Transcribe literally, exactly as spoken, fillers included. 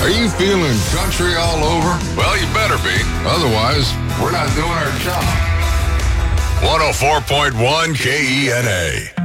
Are you feeling country all over? Well, you better be. Otherwise, we're not doing our job. one oh four point one K E N A.